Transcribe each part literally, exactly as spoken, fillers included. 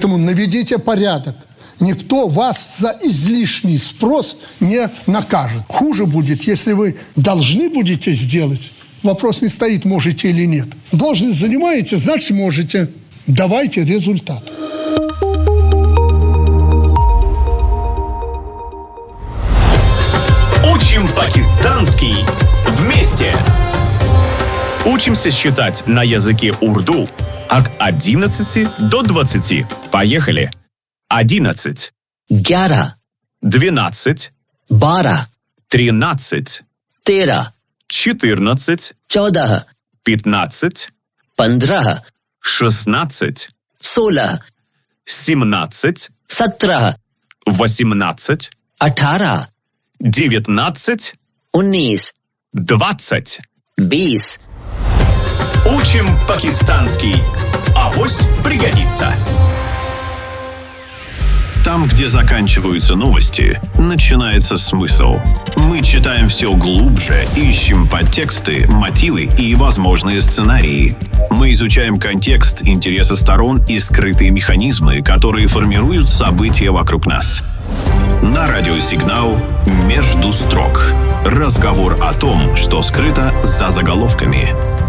Поэтому наведите порядок. Никто вас за излишний спрос не накажет. Хуже будет, если вы должны будете сделать. Вопрос не стоит, можете или нет. Должность занимаете, значит можете. Давайте результат. Учим пакистанский вместе. Учимся считать на языке урду от одиннадцати до двадцати. Поехали. Одиннадцать. ग्यारह, Двенадцать. बारह, Тринадцать. तेरह, Четырнадцать. चौदह, Пятнадцать. पंद्रह, Шестнадцать. सोलह, Семнадцать. सत्रह, Восемнадцать. अठारह, Девятнадцать. उन्नीस, Двадцать. बीस. Учим пакистанский. Авось пригодится. Там, где заканчиваются новости, начинается смысл. Мы читаем все глубже, ищем подтексты, мотивы и возможные сценарии. Мы изучаем контекст, интересы сторон и скрытые механизмы, которые формируют события вокруг нас. На радио «Сигнал» «Между строк». Разговор о том, что скрыто за заголовками.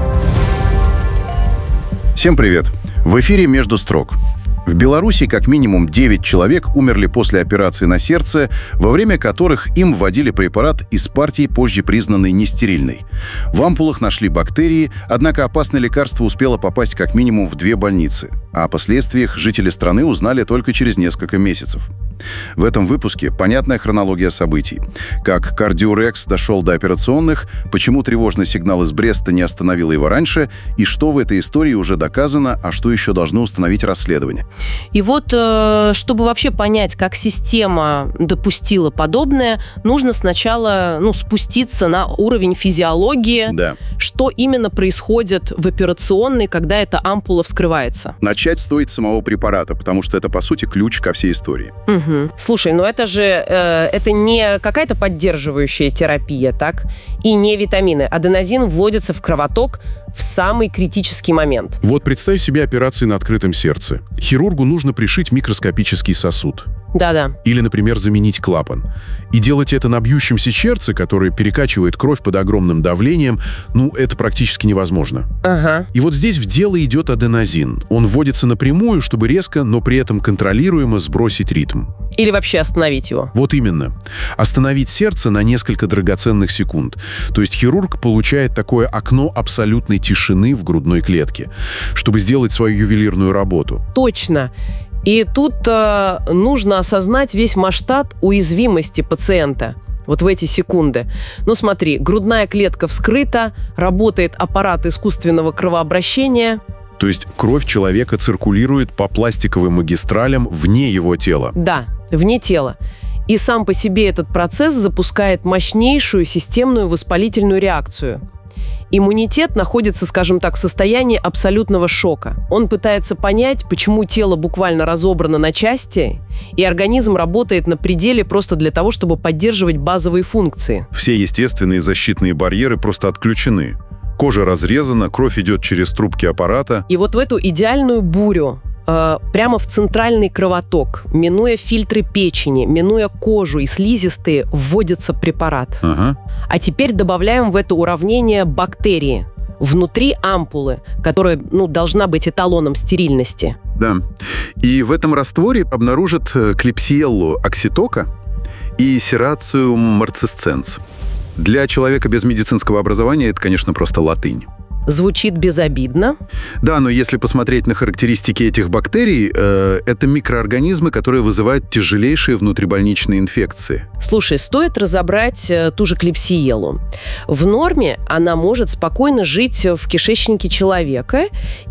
Всем привет! В эфире «Между строк». В Беларуси как минимум девять человек умерли после операции на сердце, во время которых им вводили препарат из партии, позже признанной нестерильной. В ампулах нашли бактерии, однако опасное лекарство успело попасть как минимум в две больницы. О последствиях жители страны узнали только через несколько месяцев. В этом выпуске понятная хронология событий. Как Кардиорекс дошел до операционных, почему тревожный сигнал из Бреста не остановил его раньше, и что в этой истории уже доказано, а что еще должно установить расследование. И вот, чтобы вообще понять, как система допустила подобное, нужно сначала ну, спуститься на уровень физиологии, Да. что именно происходит в операционной, когда эта ампула вскрывается. Начать стоит с самого препарата, потому что это, по сути, ключ ко всей истории. Угу. Слушай, ну это же э, это не какая-то поддерживающая терапия, так? И не витамины. Аденозин вводится в кровоток в самый критический момент. Вот представь себе операции на открытом сердце. Хирургу нужно пришить микроскопический сосуд. Да-да. Или, например, заменить клапан. И делать это на бьющемся сердце, которое перекачивает кровь под огромным давлением, ну, это практически невозможно. Ага. И вот здесь в дело идет аденозин. Он вводится напрямую, чтобы резко, но при этом контролируемо сбросить ритм. Или вообще остановить его. Вот именно. Остановить сердце на несколько драгоценных секунд. То есть хирург получает такое окно абсолютной тишины в грудной клетке, чтобы сделать свою ювелирную работу. Точно. И тут э, нужно осознать весь масштаб уязвимости пациента. Вот в эти секунды. Ну смотри, грудная клетка вскрыта, работает аппарат искусственного кровообращения. То есть кровь человека циркулирует по пластиковым магистралям вне его тела. Да, вне тела. И сам по себе этот процесс запускает мощнейшую системную воспалительную реакцию. Иммунитет находится, скажем так, в состоянии абсолютного шока. Он пытается понять, почему тело буквально разобрано на части, и организм работает на пределе просто для того, чтобы поддерживать базовые функции. Все естественные защитные барьеры просто отключены. Кожа разрезана, кровь идет через трубки аппарата. И вот в эту идеальную бурю, э, прямо в центральный кровоток, минуя фильтры печени, минуя кожу и слизистые, вводится препарат. Ага. А теперь добавляем в это уравнение бактерии внутри ампулы, которая ну, должна быть эталоном стерильности. Да. И в этом растворе обнаружат клепсиеллу окситока и серациум марцисценс. Для человека без медицинского образования это, конечно, просто латынь. Звучит безобидно. Да, но если посмотреть на характеристики этих бактерий, э, это микроорганизмы, которые вызывают тяжелейшие внутрибольничные инфекции. Слушай, стоит разобрать э, ту же клепсиеллу. В норме она может спокойно жить в кишечнике человека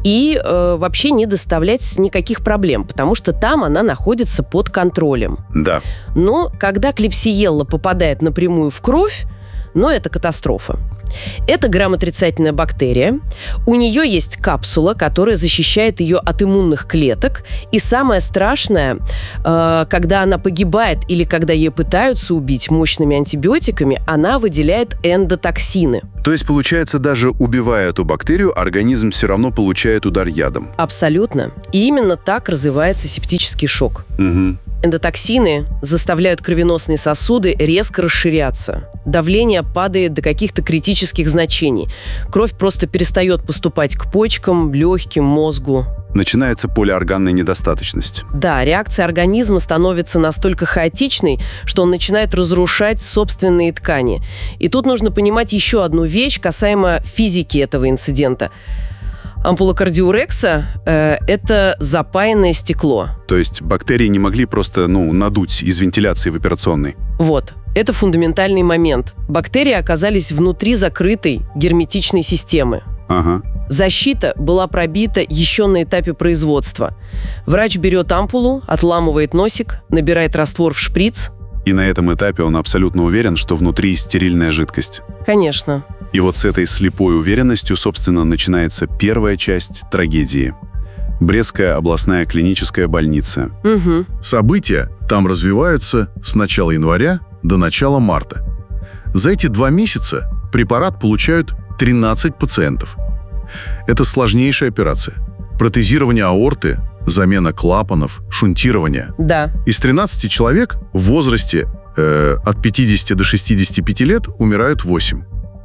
и э, вообще не доставлять никаких проблем, потому что там она находится под контролем. Да. Но когда клепсиелла попадает напрямую в кровь, но это катастрофа. Это грамотрицательная бактерия. У нее есть капсула, которая защищает ее от иммунных клеток. И самое страшное, э, когда она погибает или когда ее пытаются убить мощными антибиотиками, она выделяет эндотоксины. То есть, получается, даже убивая эту бактерию, организм все равно получает удар ядом. Абсолютно. И именно так развивается септический шок. Угу. Эндотоксины заставляют кровеносные сосуды резко расширяться. Давление падает до каких-то критических значений. Кровь просто перестает поступать к почкам, легким, мозгу. Начинается полиорганная недостаточность. Да, реакция организма становится настолько хаотичной, что он начинает разрушать собственные ткани. И тут нужно понимать еще одну вещь касаемо физики этого инцидента. Ампула кардиорекса э, – это запаянное стекло. То есть бактерии не могли просто, ну, надуть из вентиляции в операционной? Вот. Это фундаментальный момент. Бактерии оказались внутри закрытой герметичной системы. Ага. Защита была пробита еще на этапе производства. Врач берет ампулу, отламывает носик, набирает раствор в шприц. И на этом этапе он абсолютно уверен, что внутри стерильная жидкость. Конечно. И вот с этой слепой уверенностью, собственно, начинается первая часть трагедии. Брестская областная клиническая больница. Угу. События там развиваются с начала января до начала марта. За эти два месяца препарат получают тринадцать пациентов. Это сложнейшая операция. Протезирование аорты, замена клапанов, шунтирование. Да. Из тринадцати человек в возрасте э, от пятидесяти до шестидесяти пяти лет умирают восемь.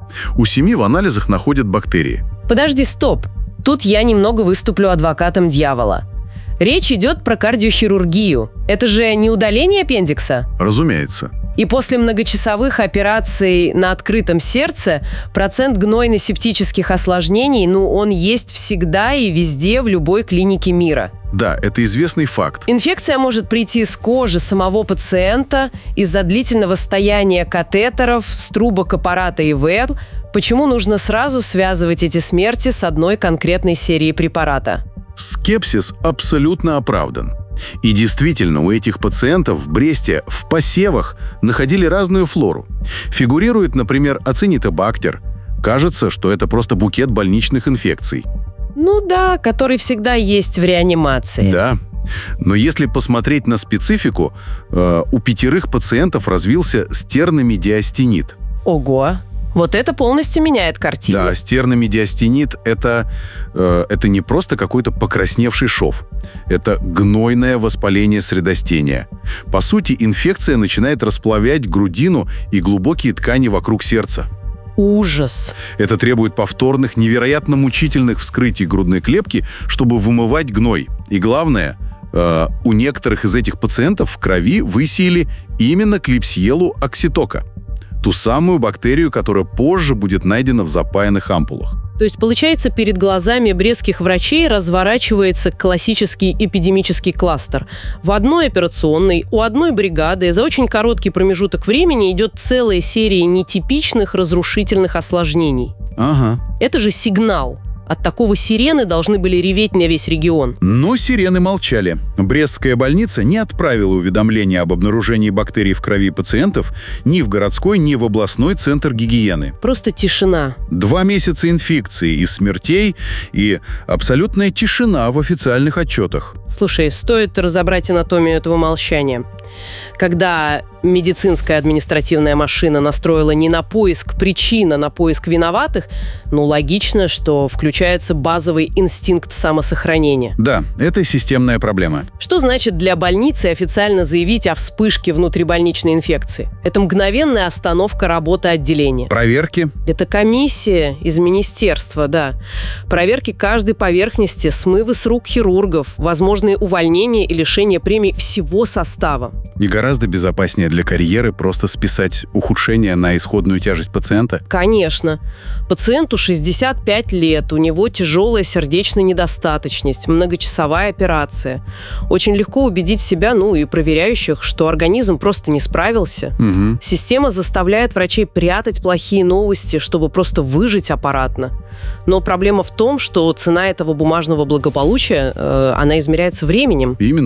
У семи в анализах находят бактерии. Подожди, стоп. Тут я немного выступлю адвокатом дьявола. Речь идет про кардиохирургию. Это же не удаление аппендикса? Разумеется. И после многочасовых операций на открытом сердце процент гнойно-септических осложнений, ну, он есть всегда и везде в любой клинике мира. Да, это известный факт. Инфекция может прийти с кожи самого пациента из-за длительного стояния катетеров, с трубок аппарата и ИВЛ. Почему нужно сразу связывать эти смерти с одной конкретной серией препарата? Скепсис абсолютно оправдан. И действительно, у этих пациентов в Бресте в посевах находили разную флору. Фигурирует, например, ацинитобактер. Кажется, что это просто букет больничных инфекций. Ну да, который всегда есть в реанимации. Да. Но если посмотреть на специфику, э, у пятерых пациентов развился стерномедиастенит. Ого! Вот это полностью меняет картину. Да, стерномедиастенит – это, э, это не просто какой-то покрасневший шов. Это гнойное воспаление средостения. По сути, инфекция начинает расплавлять грудину и глубокие ткани вокруг сердца. Ужас. Это требует повторных, невероятно мучительных вскрытий грудной клетки, чтобы вымывать гной. И главное, э, у некоторых из этих пациентов в крови высеяли именно клепсиелу окситока. Ту самую бактерию, которая позже будет найдена в запаянных ампулах. То есть, получается, перед глазами брестских врачей разворачивается классический эпидемический кластер. В одной операционной, у одной бригады за очень короткий промежуток времени идет целая серия нетипичных разрушительных осложнений. Ага. Это же сигнал. От такого сирены должны были реветь на весь регион. Но сирены молчали. Брестская больница не отправила уведомления об обнаружении бактерий в крови пациентов ни в городской, ни в областной центр гигиены. Просто тишина. Два месяца инфекции и смертей, и абсолютная тишина в официальных отчетах. Слушай, стоит разобрать анатомию этого молчания. Когда медицинская административная машина настроила не на поиск причин, а на поиск виноватых, ну, логично, что включается базовый инстинкт самосохранения. Да, это системная проблема. Что значит для больницы официально заявить о вспышке внутрибольничной инфекции? Это мгновенная остановка работы отделения. Проверки? Это комиссия из министерства, да. Проверки каждой поверхности, смывы с рук хирургов, возможные увольнения и лишение премий всего состава. И гораздо безопаснее для карьеры просто списать ухудшение на исходную тяжесть пациента? Конечно. Пациенту шестьдесят пять лет, у него тяжелая сердечная недостаточность, многочасовая операция. Очень легко убедить себя, ну и проверяющих, что организм просто не справился. Угу. Система заставляет врачей прятать плохие новости, чтобы просто выжить аппаратно. Но проблема в том, что цена этого бумажного благополучия, э, она измеряется временем. Именно.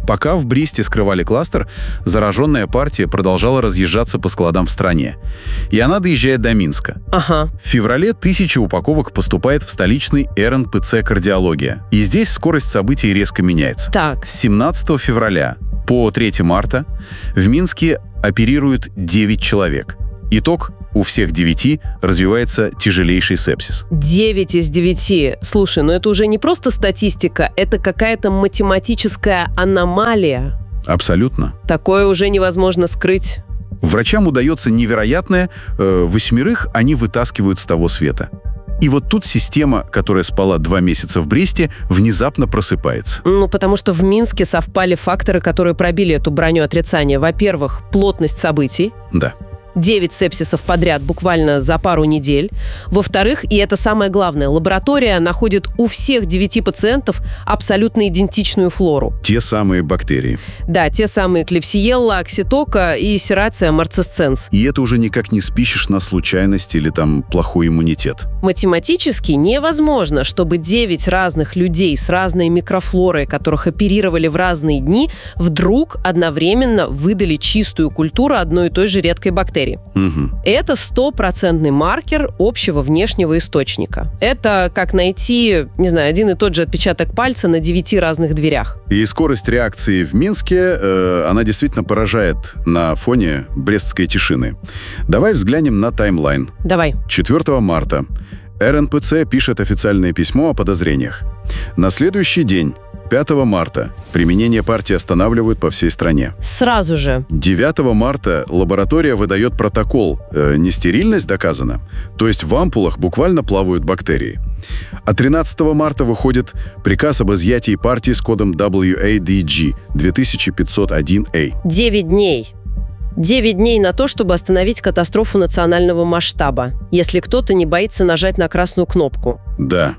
Пока в Бресте скрывали кластер, зараженная партия продолжала разъезжаться по складам в стране. И она доезжает до Минска. Ага. В феврале тысяча упаковок поступает в столичный эр эн пэ цэ «Кардиология». И здесь скорость событий резко меняется. Так. С семнадцатого февраля по третьего марта в Минске оперируют девять человек. Итог: у всех девяти развивается тяжелейший сепсис. девять из девяти. Слушай, ну это уже не просто статистика, это какая-то математическая аномалия. Абсолютно. Такое уже невозможно скрыть. Врачам удается невероятное, э, восьмерых они вытаскивают с того света. И вот тут система, которая спала два месяца в Бресте, внезапно просыпается. Ну, потому что в Минске совпали факторы, которые пробили эту броню отрицания. Во-первых, плотность событий. Да. девять сепсисов подряд буквально за пару недель. Во-вторых, и это самое главное, лаборатория находит у всех девяти пациентов абсолютно идентичную флору. Те самые бактерии. Да, те самые клепсиелла, окситока и серация марцисценс. И это уже никак не спишешь на случайность или там плохой иммунитет. Математически невозможно, чтобы девять разных людей с разной микрофлорой, которых оперировали в разные дни, вдруг одновременно выдали чистую культуру одной и той же редкой бактерии. Угу. Это стопроцентный маркер общего внешнего источника. Это как найти, не знаю, один и тот же отпечаток пальца на девяти разных дверях. И скорость реакции в Минске, э, она действительно поражает на фоне брестской тишины. Давай взглянем на таймлайн. Давай. четвёртого марта эр эн пэ цэ пишет официальное письмо о подозрениях. На следующий день, пятого марта, применение партии останавливают по всей стране. Сразу же. девятого марта лаборатория выдает протокол. Э, нестерильность доказана. То есть в ампулах буквально плавают бактерии. А тринадцатого марта выходит приказ об изъятии партии с кодом дабл ю эй ди джи две тысячи пятьсот один эй. Девять дней. Девять дней на то, чтобы остановить катастрофу национального масштаба, если кто-то не боится нажать на красную кнопку. Да.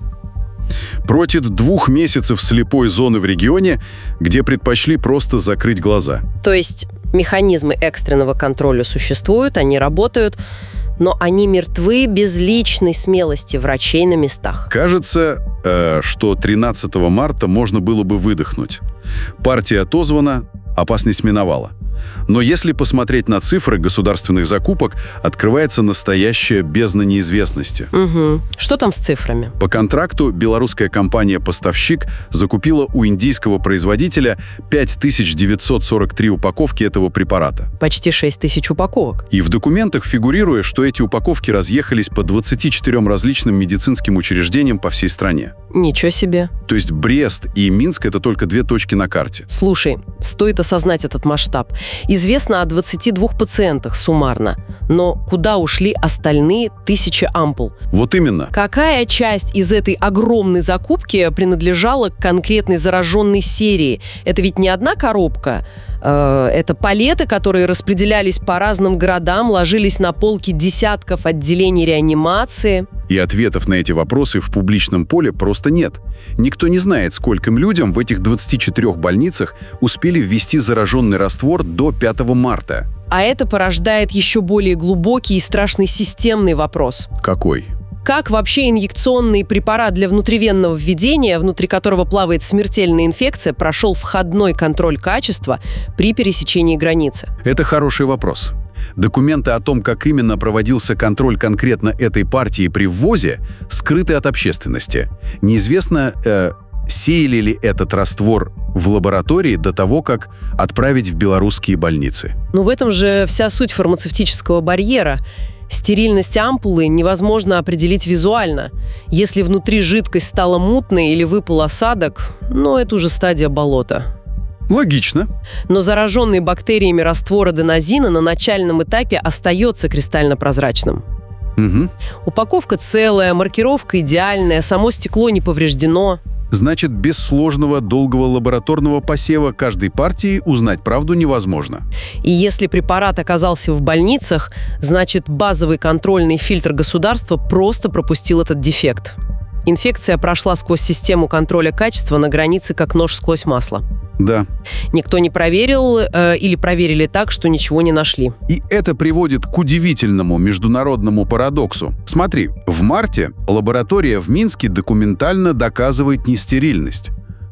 Против двух месяцев слепой зоны в регионе, где предпочли просто закрыть глаза. То есть механизмы экстренного контроля существуют, они работают, но они мертвы без личной смелости врачей на местах. Кажется, э, что тринадцатого марта можно было бы выдохнуть. Партия отозвана, опасность миновала. Но если посмотреть на цифры государственных закупок, открывается настоящая бездна неизвестности. Угу. Что там с цифрами? По контракту белорусская компания-поставщик закупила у индийского производителя пять тысяч девятьсот сорок три упаковки этого препарата. Почти шесть тысяч упаковок. И в документах фигурирует, что эти упаковки разъехались по двадцати четырем различным медицинским учреждениям по всей стране. Ничего себе. То есть Брест и Минск — это только две точки на карте. Слушай, стоит осознать этот масштаб. Известно о двадцати двух пациентах суммарно, но куда ушли остальные тысячи ампул? Вот именно. Какая часть из этой огромной закупки принадлежала к конкретной зараженной серии? Это ведь не одна коробка. Это палеты, которые распределялись по разным городам, ложились на полки десятков отделений реанимации. И ответов на эти вопросы в публичном поле просто нет. Никто не знает, скольким людям в этих двадцати четырёх больницах успели ввести зараженный раствор до пятого марта. А это порождает еще более глубокий и страшный системный вопрос. Какой? Как вообще инъекционный препарат для внутривенного введения, внутри которого плавает смертельная инфекция, прошел входной контроль качества при пересечении границы? Это хороший вопрос. Документы о том, как именно проводился контроль конкретно этой партии при ввозе, скрыты от общественности. Неизвестно, э, сеяли ли этот раствор в лаборатории до того, как отправить в белорусские больницы. Ну, в этом же вся суть фармацевтического барьера. Стерильность ампулы невозможно определить визуально. Если внутри жидкость стала мутной или выпал осадок, ну, это уже стадия болота. Логично. Но зараженный бактериями раствор аденозина на начальном этапе остается кристально прозрачным. Угу. Упаковка целая, маркировка идеальная, само стекло не повреждено. Значит, без сложного, долгого лабораторного посева каждой партии узнать правду невозможно. И если препарат оказался в больницах, значит, базовый контрольный фильтр государства просто пропустил этот дефект. Инфекция прошла сквозь систему контроля качества на границе, как нож сквозь масло. Да. Никто не проверил э, или проверили так, что ничего не нашли. И это приводит к удивительному международному парадоксу. Смотри, в марте лаборатория в Минске документально доказывает нестерильность.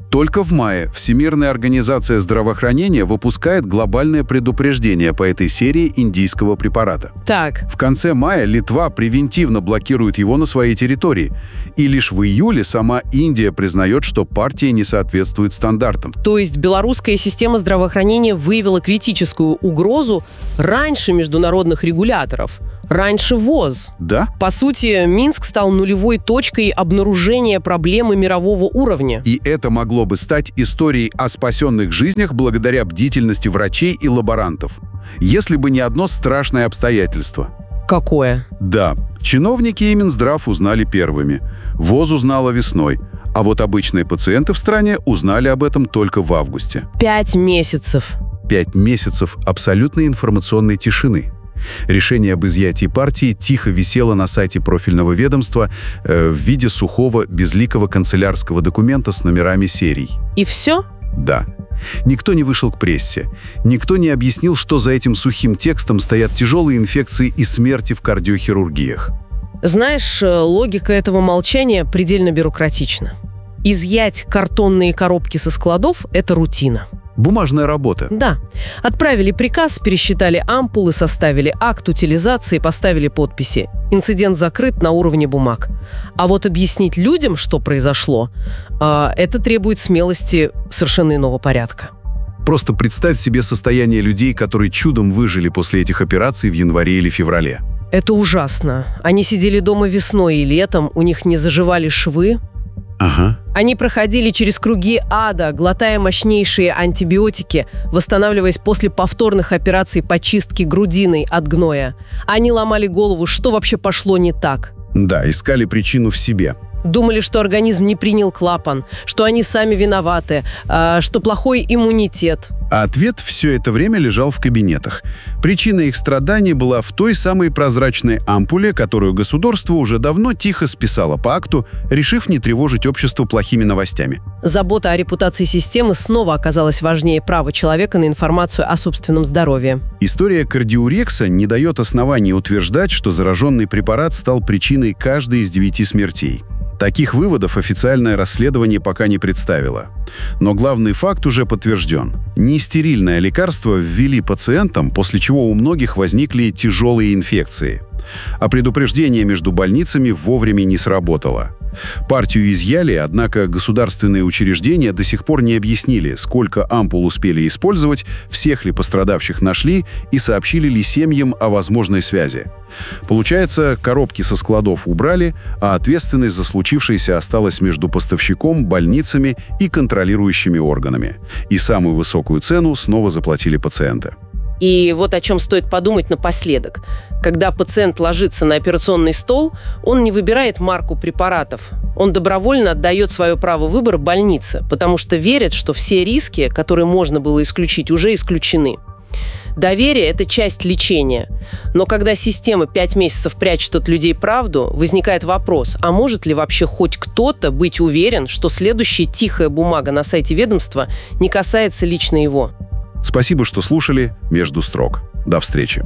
Только в мае Всемирная организация здравоохранения выпускает глобальное предупреждение по этой серии индийского препарата. Так. В конце мая Литва превентивно блокирует его на своей территории. И лишь в июле сама Индия признает, что партия не соответствует стандартам. То есть белорусская система здравоохранения выявила критическую угрозу раньше международных регуляторов, раньше ВОЗ. Да? По сути, Минск стал нулевой точкой обнаружения проблемы мирового уровня. И это могло бы стать историей о спасенных жизнях благодаря бдительности врачей и лаборантов. Если бы не одно страшное обстоятельство. Какое? Да, чиновники и Минздрав узнали первыми. ВОЗ узнала весной. А вот обычные пациенты в стране узнали об этом только в августе. Пять месяцев. Пять месяцев абсолютной информационной тишины. Решение об изъятии партии тихо висело на сайте профильного ведомства э, в виде сухого, безликого канцелярского документа с номерами серий. И все? Да. Никто не вышел к прессе. Никто не объяснил, что за этим сухим текстом стоят тяжелые инфекции и смерти в кардиохирургиях. Знаешь, логика этого молчания предельно бюрократична. Изъять картонные коробки со складов – это рутина. Бумажная работа. Да. Отправили приказ, пересчитали ампулы, составили акт утилизации, поставили подписи. Инцидент закрыт на уровне бумаг. А вот объяснить людям, что произошло, э, это требует смелости совершенно иного порядка. Просто представь себе состояние людей, которые чудом выжили после этих операций в январе или феврале. Это ужасно. Они сидели дома весной и летом, у них не заживали швы. Ага. Они проходили через круги ада, глотая мощнейшие антибиотики, восстанавливаясь после повторных операций по чистке грудиной от гноя. Они ломали голову, что вообще пошло не так. Да, искали причину в себе. Думали, что организм не принял клапан, что они сами виноваты, э, что плохой иммунитет. А ответ все это время лежал в кабинетах. Причина их страданий была в той самой прозрачной ампуле, которую государство уже давно тихо списало по акту, решив не тревожить общество плохими новостями. Забота о репутации системы снова оказалась важнее права человека на информацию о собственном здоровье. История кардиурекса не дает оснований утверждать, что зараженный препарат стал причиной каждой из девяти смертей. Таких выводов официальное расследование пока не представило. Но главный факт уже подтвержден. Нестерильное лекарство ввели пациентам, после чего у многих возникли тяжелые инфекции. А предупреждение между больницами вовремя не сработало. Партию изъяли, однако государственные учреждения до сих пор не объяснили, сколько ампул успели использовать, всех ли пострадавших нашли и сообщили ли семьям о возможной связи. Получается, коробки со складов убрали, а ответственность за случившееся осталась между поставщиком, больницами и контролирующими органами. И самую высокую цену снова заплатили пациенты. И вот о чем стоит подумать напоследок. Когда пациент ложится на операционный стол, он не выбирает марку препаратов. Он добровольно отдает свое право выбора больнице, потому что верит, что все риски, которые можно было исключить, уже исключены. Доверие – это часть лечения. Но когда система пять месяцев прячет от людей правду, возникает вопрос, а может ли вообще хоть кто-то быть уверен, что следующая тихая бумага на сайте ведомства не касается лично его? Спасибо, что слушали «Между строк». До встречи.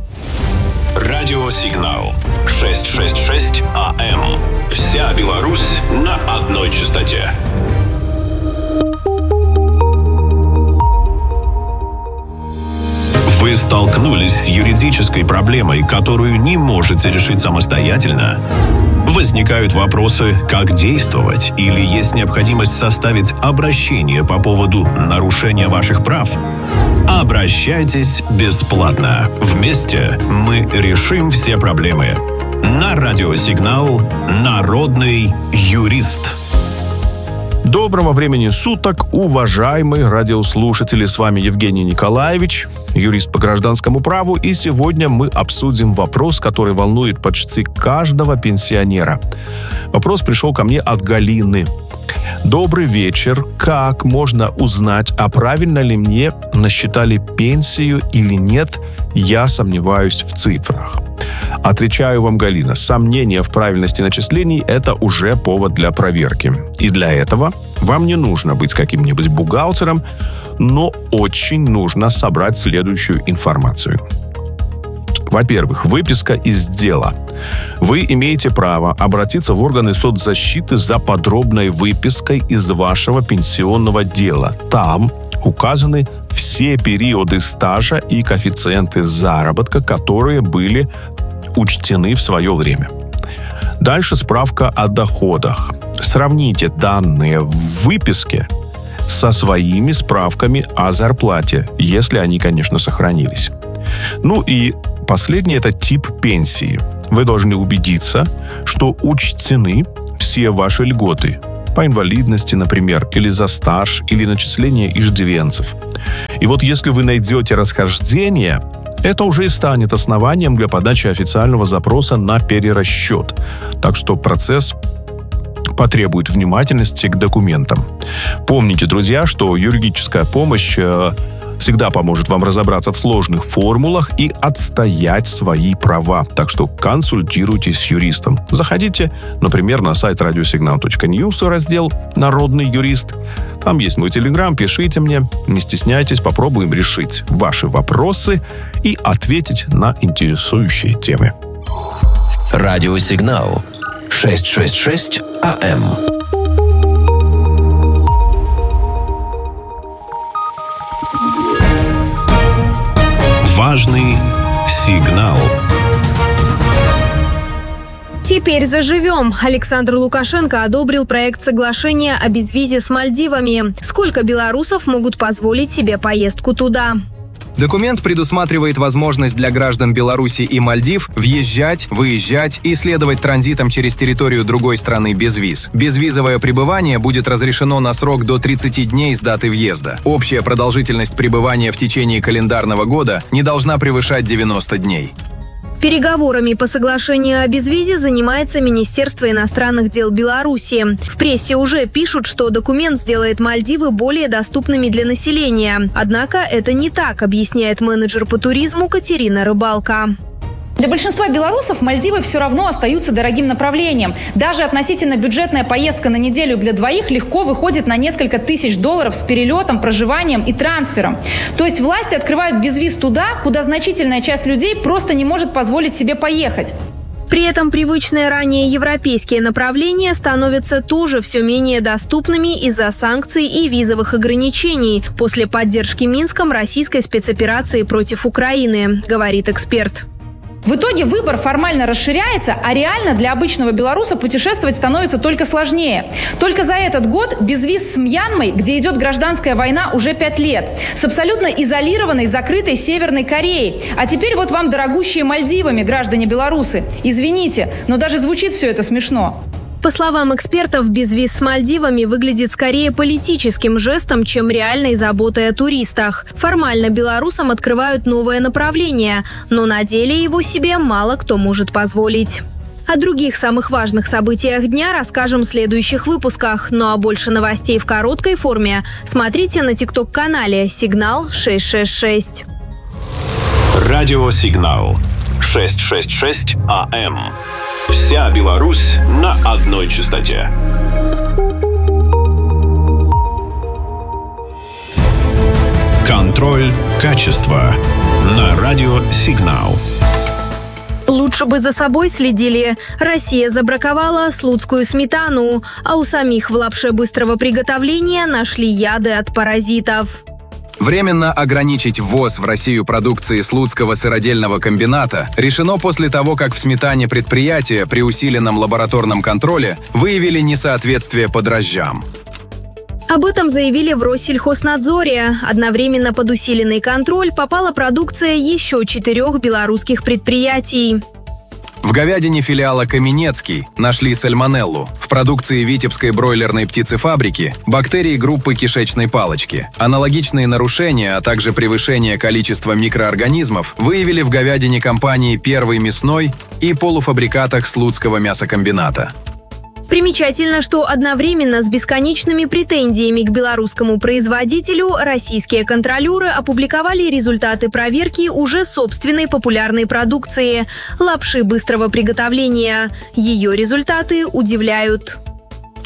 Радиосигнал шестьсот шестьдесят шесть АМ. Вся Беларусь на одной частоте. Вы столкнулись с юридической проблемой, которую не можете решить самостоятельно? Возникают вопросы, как действовать, или есть необходимость составить обращение по поводу нарушения ваших прав? Обращайтесь бесплатно. Вместе мы решим все проблемы. На радиосигнал «Народный юрист». Доброго времени суток, уважаемые радиослушатели. С вами Евгений Николаевич, юрист по гражданскому праву, и сегодня мы обсудим вопрос, который волнует почти каждого пенсионера. Вопрос пришел ко мне от Галины. Добрый вечер. Как можно узнать, а правильно ли мне насчитали пенсию или нет? Я сомневаюсь в цифрах. Отвечаю вам, Галина, сомнение в правильности начислений – это уже повод для проверки. И для этого вам не нужно быть каким-нибудь бухгалтером, но очень нужно собрать следующую информацию. Во-первых, выписка из дела. Вы имеете право обратиться в органы соцзащиты за подробной выпиской из вашего пенсионного дела. Там указаны все периоды стажа и коэффициенты заработка, которые были учтены в свое время. Дальше справка о доходах. Сравните данные в выписке со своими справками о зарплате, если они, конечно, сохранились. Ну и последний – это тип пенсии. Вы должны убедиться, что учтены все ваши льготы по инвалидности, например, или за стаж, или начисление иждивенцев. И вот если вы найдете расхождение, это уже и станет основанием для подачи официального запроса на перерасчет. Так что процесс потребует внимательности к документам. Помните, друзья, что юридическая помощь э, всегда поможет вам разобраться в сложных формулах и отстоять свои права. Так что консультируйтесь с юристом. Заходите, например, на сайт радиосигнал точка ньюс, раздел «Народный юрист». Там есть мой телеграм, пишите мне, не стесняйтесь, попробуем решить ваши вопросы и ответить на интересующие темы. Радиосигнал шестьсот шестьдесят шесть АМ. Важный сигнал. Теперь заживем. Александр Лукашенко одобрил проект соглашения о безвизе с Мальдивами. Сколько белорусов могут позволить себе поездку туда? Документ предусматривает возможность для граждан Беларуси и Мальдив въезжать, выезжать и следовать транзитом через территорию другой страны без виз. Безвизовое пребывание будет разрешено на срок до тридцати дней с даты въезда. Общая продолжительность пребывания в течение календарного года не должна превышать девяносто дней. Переговорами по соглашению о безвизе занимается Министерство иностранных дел Беларуси. В прессе уже пишут, что документ сделает Мальдивы более доступными для населения. Однако это не так, объясняет менеджер по туризму Катерина Рыбалка. Для большинства белорусов Мальдивы все равно остаются дорогим направлением. Даже относительно бюджетная поездка на неделю для двоих легко выходит на несколько тысяч долларов с перелетом, проживанием и трансфером. То есть власти открывают безвиз туда, куда значительная часть людей просто не может позволить себе поехать. При этом привычные ранее европейские направления становятся тоже все менее доступными из-за санкций и визовых ограничений после поддержки Минском российской спецоперации против Украины, говорит эксперт. В итоге выбор формально расширяется, а реально для обычного белоруса путешествовать становится только сложнее. Только за этот год безвиз с Мьянмой, где идет гражданская война уже пять лет, с абсолютно изолированной, закрытой Северной Кореей. А теперь вот вам дорогущие Мальдивами, граждане белорусы. Извините, но даже звучит все это смешно. По словам экспертов, безвиз с Мальдивами выглядит скорее политическим жестом, чем реальной заботой о туристах. Формально белорусам открывают новое направление, но на деле его себе мало кто может позволить. О других самых важных событиях дня расскажем в следующих выпусках. Ну а больше новостей в короткой форме смотрите на тикток-канале «Сигнал шестьсот шестьдесят шесть». Радиосигнал шестьсот шестьдесят шесть АМ. Вся Беларусь на одной частоте. Контроль качества на радиосигнал. Лучше бы за собой следили. Россия забраковала слуцкую сметану, а у самих в лапше быстрого приготовления нашли яды от паразитов. Временно ограничить ввоз в Россию продукции Слуцкого сыродельного комбината решено после того, как в сметане предприятия при усиленном лабораторном контроле выявили несоответствие по дрожжам. Об этом заявили в Россельхознадзоре. Одновременно под усиленный контроль попала продукция еще четырех белорусских предприятий. В говядине филиала «Каменецкий» нашли сальмонеллу. В продукции Витебской бройлерной птицефабрики – бактерии группы кишечной палочки. Аналогичные нарушения, а также превышение количества микроорганизмов выявили в говядине компании «Первый мясной» и полуфабрикатах Слуцкого мясокомбината. Примечательно, что одновременно с бесконечными претензиями к белорусскому производителю российские контролеры опубликовали результаты проверки уже собственной популярной продукции – лапши быстрого приготовления. Ее результаты удивляют.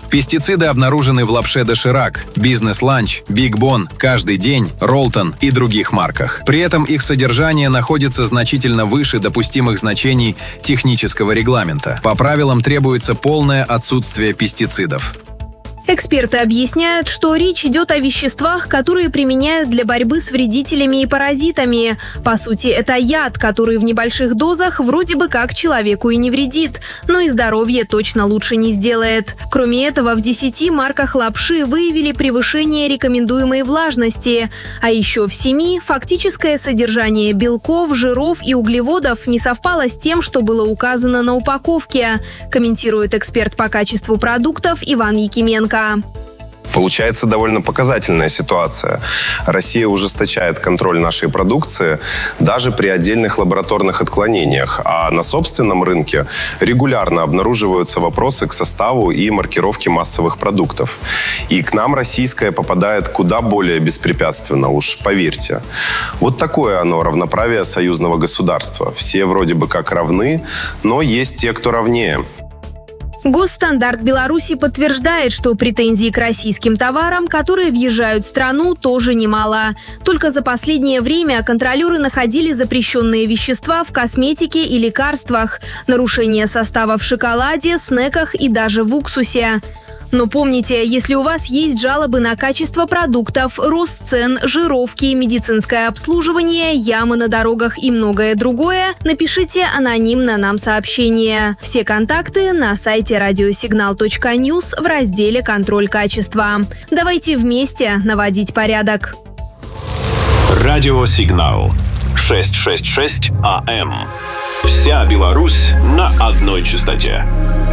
Пестициды обнаружены в лапше доширак, бизнес-ланч, Биг Бон, Каждый день, Ролтон и других марках. При этом их содержание находится значительно выше допустимых значений технического регламента. По правилам требуется полное отсутствие пестицидов. Эксперты объясняют, что речь идет о веществах, которые применяют для борьбы с вредителями и паразитами. По сути, это яд, который в небольших дозах вроде бы как человеку и не вредит, но и здоровье точно лучше не сделает. Кроме этого, в десяти марках лапши выявили превышение рекомендуемой влажности, а еще в семи фактическое содержание белков, жиров и углеводов не совпало с тем, что было указано на упаковке, комментирует эксперт по качеству продуктов Иван Якименко. Получается довольно показательная ситуация. Россия ужесточает контроль нашей продукции даже при отдельных лабораторных отклонениях. А на собственном рынке регулярно обнаруживаются вопросы к составу и маркировке массовых продуктов. И к нам российское попадает куда более беспрепятственно, уж поверьте. Вот такое оно равноправие союзного государства. Все вроде бы как равны, но есть те, кто равнее. Госстандарт Беларуси подтверждает, что претензий к российским товарам, которые въезжают в страну, тоже немало. Только за последнее время контролеры находили запрещенные вещества в косметике и лекарствах, нарушение состава в шоколаде, снеках и даже в уксусе. Но помните, если у вас есть жалобы на качество продуктов, рост цен, жировки, медицинское обслуживание, ямы на дорогах и многое другое, напишите анонимно нам сообщение. Все контакты на сайте радиосигнал точка ньюс в разделе «Контроль качества». Давайте вместе наводить порядок. Радиосигнал шестьсот шестьдесят шесть АМ. Вся Беларусь на одной частоте.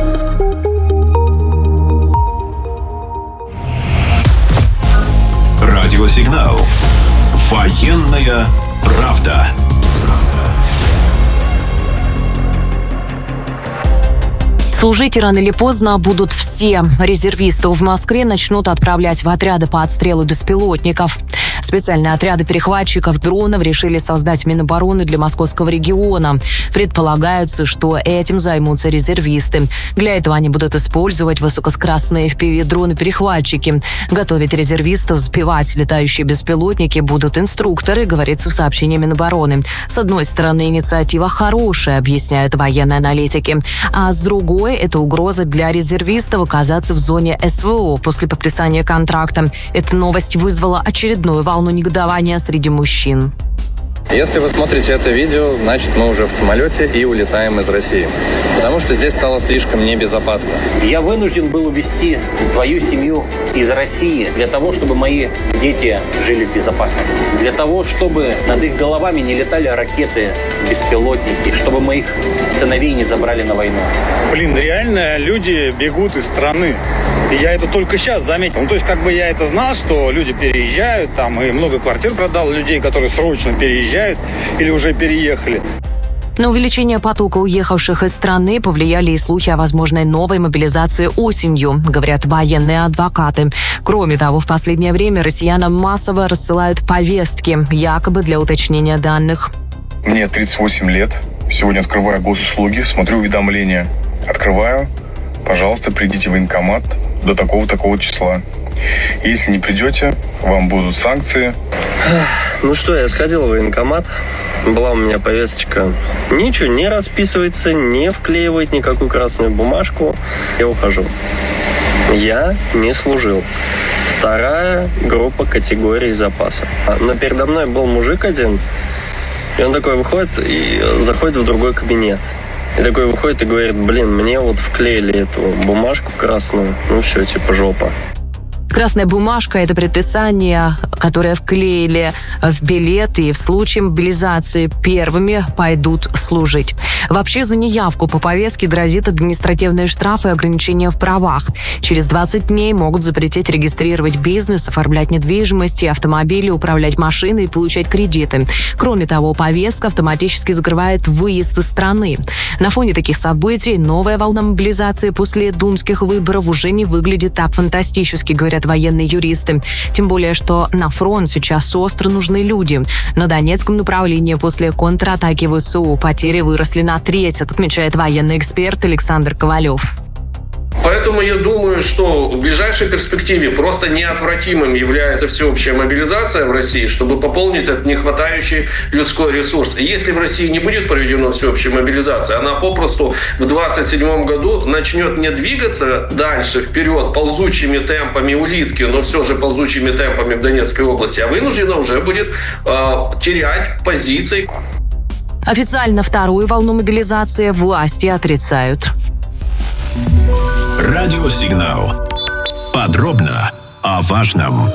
Радиосигнал. Военная правда. Служить рано или поздно будут все. Резервистов в Москве начнут отправлять в отряды по отстрелу беспилотников. Специальные отряды перехватчиков дронов решили создать Минобороны для московского региона. Предполагается, что этим займутся резервисты. Для этого они будут использовать высокоскоростные эф пи ви-дроны-перехватчики. Готовить резервистов сбивать летающие беспилотники будут инструкторы, говорится в сообщении Минобороны. С одной стороны, инициатива хорошая, объясняют военные аналитики. А с другой, это угроза для резервистов оказаться в зоне эс вэ о после подписания контракта. Эта новость вызвала очередную волну негодования среди мужчин. Если вы смотрите это видео, значит, мы уже в самолете и улетаем из России. Потому что здесь стало слишком небезопасно. Я вынужден был увезти свою семью из России для того, чтобы мои дети жили в безопасности. Для того, чтобы над их головами не летали ракеты, беспилотники, чтобы моих сыновей не забрали на войну. Блин, реально люди бегут из страны. И я это только сейчас заметил. Ну, то есть, как бы я это знал, что люди переезжают, там, и много квартир продал людей, которые срочно переезжают или уже переехали. На увеличение потока уехавших из страны повлияли и слухи о возможной новой мобилизации осенью, говорят военные адвокаты. Кроме того, в последнее время россиянам массово рассылают повестки, якобы для уточнения данных. Мне тридцать восемь лет. Сегодня открываю госуслуги, смотрю уведомления. Открываю. Пожалуйста, придите в военкомат до такого-такого числа. Если не придете, вам будут санкции. Ну что, я сходил в военкомат. Была у меня повесточка. Ничего не расписывается, не вклеивает никакую красную бумажку. Я ухожу. Я не служил. Вторая группа категорий запаса. Но передо мной был мужик один. И он такой выходит и заходит в другой кабинет. И такой выходит и говорит: блин, мне вот вклеили эту бумажку красную. Ну все, типа жопа. Красная бумажка – это предписание, которое вклеили в билет, и в случае мобилизации первыми пойдут служить. Вообще за неявку по повестке грозит административные штрафы и ограничения в правах. Через двадцать дней могут запретить регистрировать бизнес, оформлять недвижимость и автомобили, управлять машиной и получать кредиты. Кроме того, повестка автоматически закрывает выезд из страны. На фоне таких событий новая волна мобилизации после думских выборов уже не выглядит так фантастически, говорят военные юристы. Тем более, что на фронт сейчас остро нужны люди. На Донецком направлении после контратаки ВСУ потери выросли на треть, отмечает военный эксперт Александр Ковалев. Поэтому я думаю, что в ближайшей перспективе просто неотвратимым является всеобщая мобилизация в России, чтобы пополнить этот нехватающий людской ресурс. И если в России не будет проведена всеобщая мобилизация, она попросту в двадцать седьмом году начнет не двигаться дальше, вперед, ползучими темпами улитки, но все же ползучими темпами в Донецкой области, а вынуждена уже будет э, терять позиции. Официально вторую волну мобилизации власти отрицают. Радиосигнал. Подробно о важном.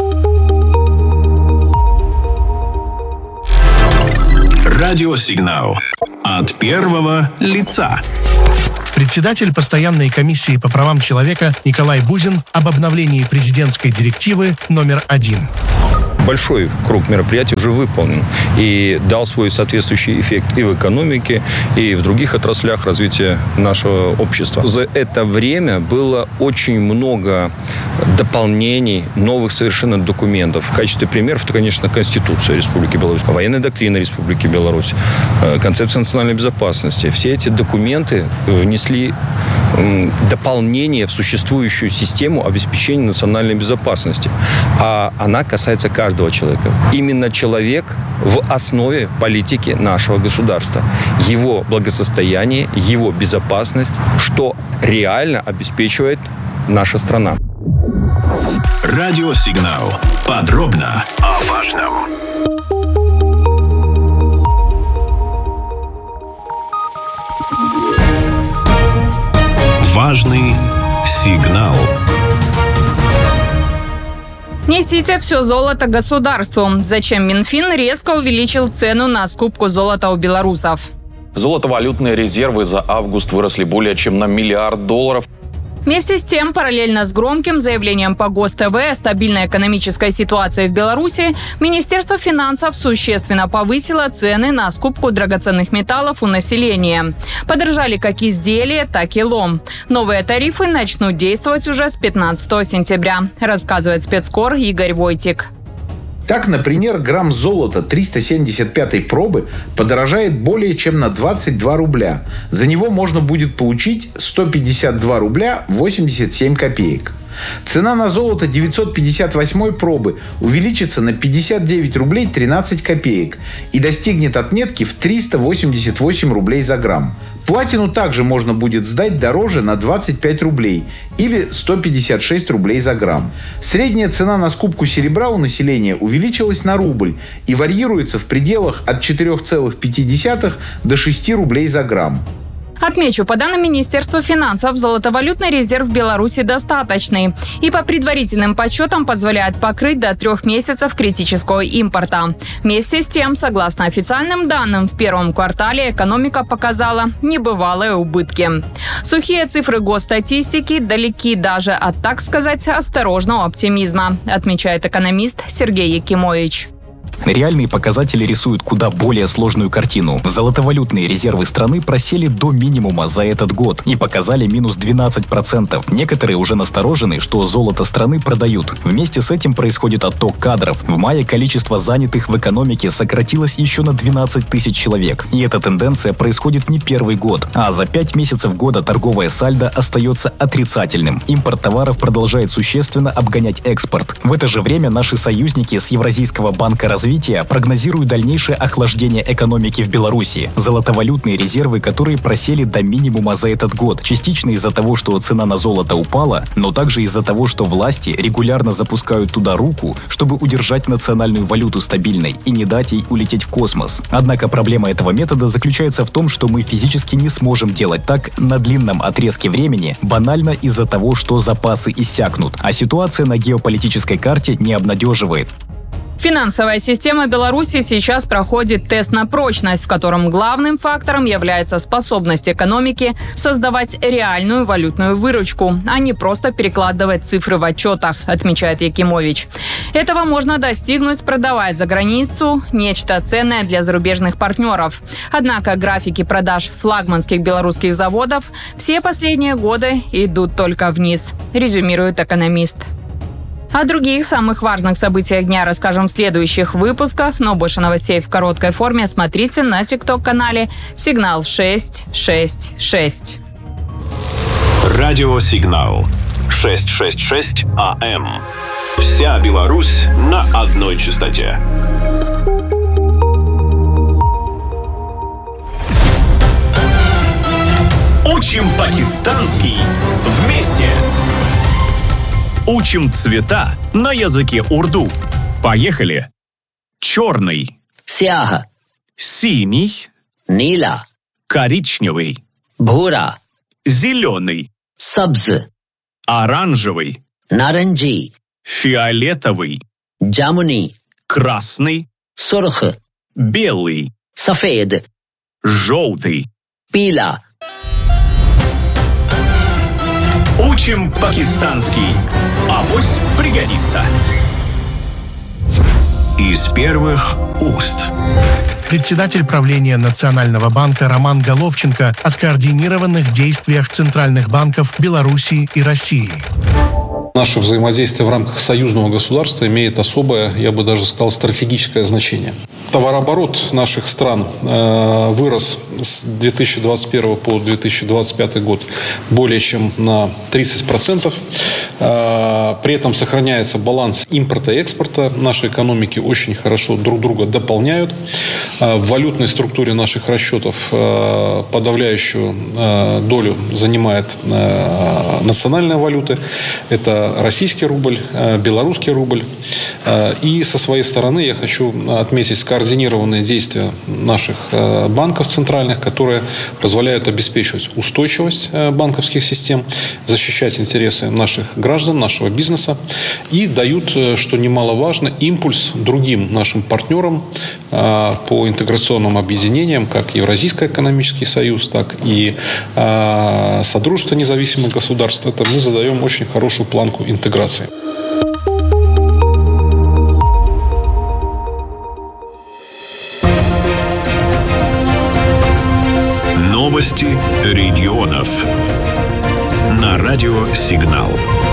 Радиосигнал. От первого лица. Председатель постоянной комиссии по правам человека Николай Бузин об обновлении президентской директивы номер один. Большой круг мероприятий уже выполнен и дал свой соответствующий эффект и в экономике, и в других отраслях развития нашего общества. За это время было очень много дополнений, новых совершенно документов. В качестве примеров, это, конечно, Конституция Республики Беларусь, военная доктрина Республики Беларусь, концепция национальной безопасности. Все эти документы внесли дополнение в существующую систему обеспечения национальной безопасности. А она касается каждого человека. Именно человек в основе политики нашего государства. Его благосостояние, его безопасность, что реально обеспечивает наша страна. Радиосигнал. Подробно о важном. Важный сигнал. Несите все золото государству. Зачем Минфин резко увеличил цену на скупку золота у белорусов? Золотовалютные резервы за август выросли более чем на миллиард долларов. Вместе с тем, параллельно с громким заявлением по ГосТВ о стабильной экономической ситуации в Беларуси, Министерство финансов существенно повысило цены на скупку драгоценных металлов у населения. Подорожали как изделия, так и лом. Новые тарифы начнут действовать уже с пятнадцатого сентября, рассказывает спецкор Игорь Войтик. Так, например, грамм золота триста семьдесят пятой пробы подорожает более чем на двадцать два рубля. За него можно будет получить сто пятьдесят два рубля восемьдесят семь копеек. Цена на золото девятьсот пятьдесят восьмой пробы увеличится на пятьдесят девять рублей тринадцать копеек и достигнет отметки в триста восемьдесят восемь рублей за грамм. Платину также можно будет сдать дороже на двадцать пять рублей или сто пятьдесят шесть рублей за грамм. Средняя цена на скупку серебра у населения увеличилась на рубль и варьируется в пределах от четырех целых пяти десятых до шести рублей за грамм. Отмечу, по данным Министерства финансов, золотовалютный резерв в Беларуси достаточный и по предварительным подсчетам позволяет покрыть до трех месяцев критического импорта. Вместе с тем, согласно официальным данным, в первом квартале экономика показала небывалые убытки. Сухие цифры госстатистики далеки даже от, так сказать, осторожного оптимизма, отмечает экономист Сергей Якимович. Реальные показатели рисуют куда более сложную картину. Золотовалютные резервы страны просели до минимума за этот год и показали минус двенадцать процентов. Некоторые уже насторожены, что золото страны продают. Вместе с этим происходит отток кадров. В мае количество занятых в экономике сократилось еще на двенадцать тысяч человек. И эта тенденция происходит не первый год. А за пять месяцев года торговое сальдо остается отрицательным. Импорт товаров продолжает существенно обгонять экспорт. В это же время наши союзники с Евразийского банка развития прогнозируют дальнейшее охлаждение экономики в Беларуси. Золотовалютные резервы, которые просели до минимума за этот год, частично из-за того, что цена на золото упала, но также из-за того, что власти регулярно запускают туда руку, чтобы удержать национальную валюту стабильной и не дать ей улететь в космос. Однако проблема этого метода заключается в том, что мы физически не сможем делать так на длинном отрезке времени, банально из-за того, что запасы иссякнут, а ситуация на геополитической карте не обнадеживает. Финансовая система Беларуси сейчас проходит тест на прочность, в котором главным фактором является способность экономики создавать реальную валютную выручку, а не просто перекладывать цифры в отчетах, отмечает Якимович. Этого можно достигнуть, продавая за границу нечто ценное для зарубежных партнеров. Однако графики продаж флагманских белорусских заводов все последние годы идут только вниз, резюмирует экономист. О других самых важных событиях дня расскажем в следующих выпусках, но больше новостей в короткой форме смотрите на тикток-канале «Сигнал шесть шесть шесть». Радиосигнал шестьсот шестьдесят шесть АМ. Вся Беларусь на одной частоте. Учим пакистанский вместе. Учим цвета на языке урду. Поехали. Черный. Сяха. Синий. Нила. Коричневый. Бхура. Зеленый. Сабз. Оранжевый. Наранджи. Фиолетовый. Джамуни. Красный. Сурх. Белый. Сафед. Желтый. Пила. Учим пакистанский. Авось пригодится. Из первых уст. Председатель правления Национального банка Роман Головченко о скоординированных действиях центральных банков Беларуси и России. Наше взаимодействие в рамках союзного государства имеет особое, я бы даже сказал, стратегическое значение. Товарооборот наших стран э, вырос с две тысячи двадцать первого по две тысячи двадцать пятый год более чем на тридцать процентов. Э, при этом сохраняется баланс импорта и экспорта. Наши экономики очень хорошо друг друга дополняют. Э, в валютной структуре наших расчетов э, подавляющую э, долю занимает э, национальная валюта. Это российский рубль, белорусский рубль. И со своей стороны я хочу отметить скоординированные действия наших банков центральных, которые позволяют обеспечивать устойчивость банковских систем, защищать интересы наших граждан, нашего бизнеса и дают, что немаловажно, импульс другим нашим партнерам по интеграционным объединениям, как Евразийский экономический союз, так и Содружество независимых государств. Это мы задаем очень хорошую планку интеграции. Новости регионов. На радио «Сигнал».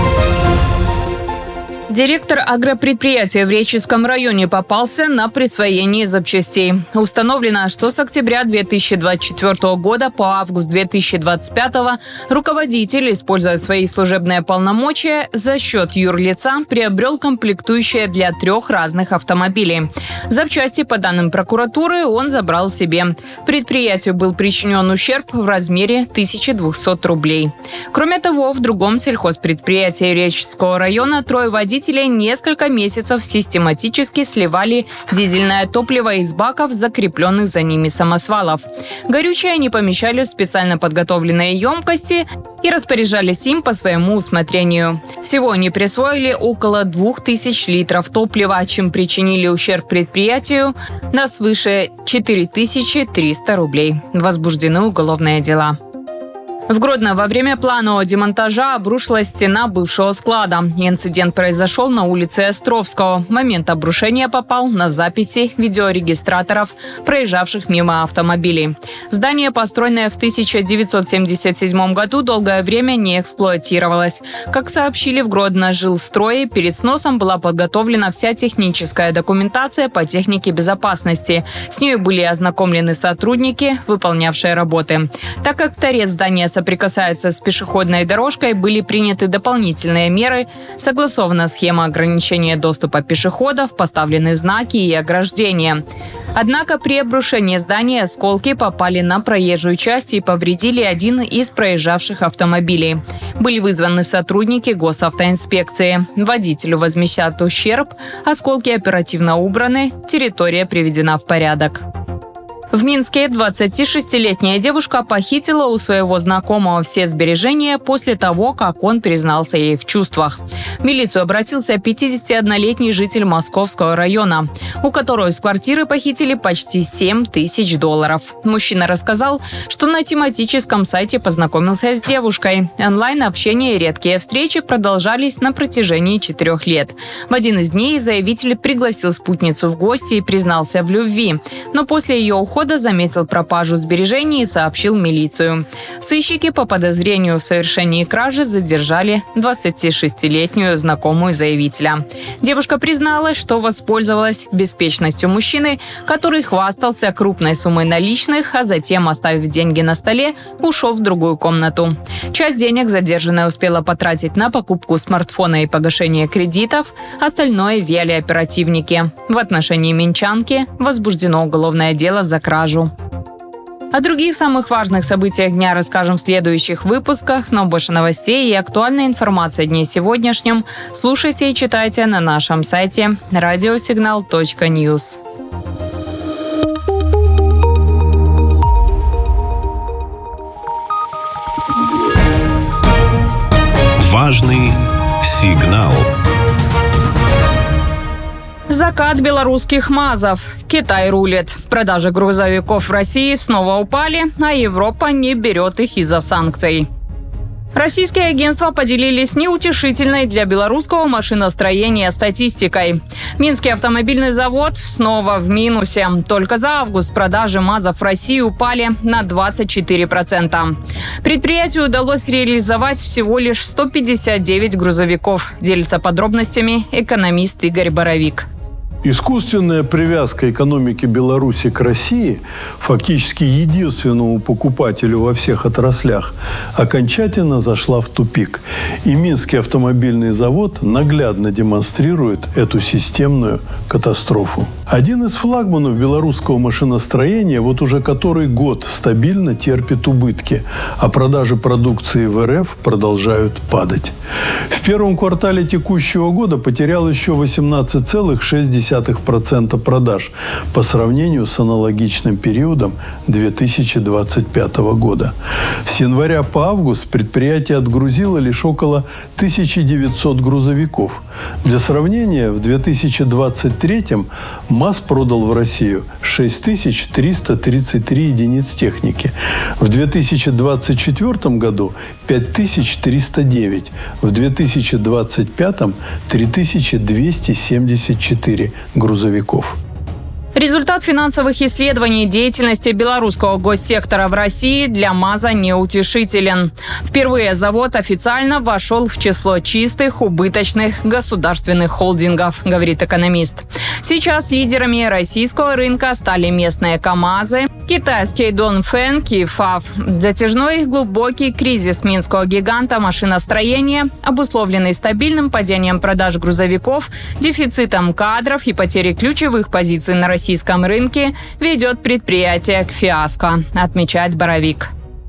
Директор агропредприятия в Реческом районе попался на присвоение запчастей. Установлено, что с октября две тысячи двадцать четвёртого года по август две тысячи двадцать пятого руководитель, используя свои служебные полномочия, за счет юрлица приобрел комплектующие для трех разных автомобилей. Запчасти, по данным прокуратуры, он забрал себе. Предприятию был причинен ущерб в размере тысяча двести рублей. Кроме того, в другом сельхозпредприятии Реческого района трое водителей несколько месяцев систематически сливали дизельное топливо из баков, закрепленных за ними самосвалов. Горючее они помещали в специально подготовленные емкости и распоряжались им по своему усмотрению. Всего они присвоили около двух тысяч литров топлива, чем причинили ущерб предприятию на свыше четыре тысячи триста рублей. Возбуждены уголовные дела. В Гродно во время планового демонтажа обрушилась стена бывшего склада. Инцидент произошел на улице Островского. Момент обрушения попал на записи видеорегистраторов, проезжавших мимо автомобилей. Здание, построенное в тысяча девятьсот семьдесят седьмом году, долгое время не эксплуатировалось. Как сообщили в Гродно жилстрое, перед сносом была подготовлена вся техническая документация по технике безопасности. С ней были ознакомлены сотрудники, выполнявшие работы. Так как торец здания соприкасается с пешеходной дорожкой, были приняты дополнительные меры, согласована схема ограничения доступа пешеходов, поставлены знаки и ограждения. Однако при обрушении здания осколки попали на проезжую часть и повредили один из проезжавших автомобилей. Были вызваны сотрудники госавтоинспекции. Водителю возмещат ущерб, осколки оперативно убраны, территория приведена в порядок. В Минске двадцатишестилетняя девушка похитила у своего знакомого все сбережения после того, как он признался ей в чувствах. В милицию обратился пятидесятиоднолетний житель Московского района, у которого из квартиры похитили почти семь тысяч долларов. Мужчина рассказал, что на тематическом сайте познакомился с девушкой. Онлайн-общение и редкие встречи продолжались на протяжении четырех лет. В один из дней заявитель пригласил спутницу в гости и признался в любви, но после ее ухода ухода заметил пропажу сбережений и сообщил милицию. Сыщики по подозрению в совершении кражи задержали двадцатишестилетнюю знакомую заявителя. Девушка призналась, что воспользовалась беспечностью мужчины, который хвастался крупной суммой наличных, а затем, оставив деньги на столе, ушел в другую комнату. Часть денег задержанная успела потратить на покупку смартфона и погашение кредитов, остальное изъяли оперативники. В отношении минчанки возбуждено уголовное дело за кражу. О других самых важных событиях дня расскажем в следующих выпусках, но больше новостей и актуальной информации о дне сегодняшнем слушайте и читайте на нашем сайте радиосигнал точка ньюс. Важный сигнал. Закат белорусских МАЗов. Китай рулит. Продажи грузовиков в России снова упали, а Европа не берет их из-за санкций. Российские агентства поделились неутешительной для белорусского машиностроения статистикой. Минский автомобильный завод снова в минусе. Только за август продажи МАЗов в России упали на двадцать четыре процента. Предприятию удалось реализовать всего лишь сто пятьдесят девять грузовиков. Делится подробностями экономист Игорь Боровик. Искусственная привязка экономики Беларуси к России, фактически единственному покупателю во всех отраслях, окончательно зашла в тупик. И Минский автомобильный завод наглядно демонстрирует эту системную катастрофу. Один из флагманов белорусского машиностроения вот уже который год стабильно терпит убытки, а продажи продукции в эр эф продолжают падать. В первом квартале текущего года потерял еще восемнадцать целых шесть десятых процента продаж по сравнению с аналогичным периодом две тысячи двадцать пятого года. С января по август предприятие отгрузило лишь около тысяча девятьсот грузовиков. Для сравнения, в две тысячи двадцать третьем МАЗ продал в Россию шесть тысяч триста тридцать три единиц техники. В две тысячи двадцать четвёртом году пять тысяч триста девять. В две тысячи двадцать пятом три тысячи двести семьдесят четыре грузовиков. Результат финансовых исследований деятельности белорусского госсектора в России для МАЗа неутешителен. Впервые завод официально вошел в число чистых, убыточных государственных холдингов, говорит экономист. Сейчас лидерами российского рынка стали местные КАМАЗы, китайский Донфэн, Кифав. Затяжной глубокий кризис минского гиганта машиностроения, обусловленный стабильным падением продаж грузовиков, дефицитом кадров и потерей ключевых позиций на российском рынке, ведет предприятие к фиаско, отмечает Боровик.